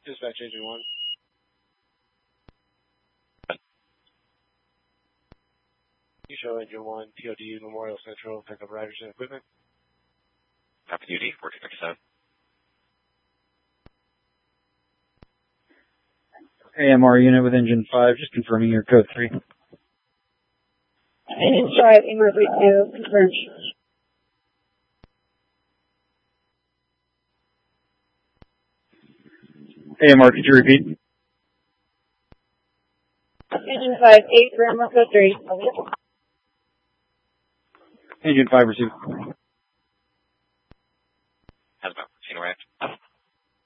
Dispatch Engine 1. You show Engine 1, TOD Memorial Central, pick up riders and equipment. Copy UD, 1457. AMR unit with Engine 5, just confirming your code 3. Engine 5, English 2, confirm. AMR, could you repeat? Engine 5, 8, Grandma code 3. Engine 5 received.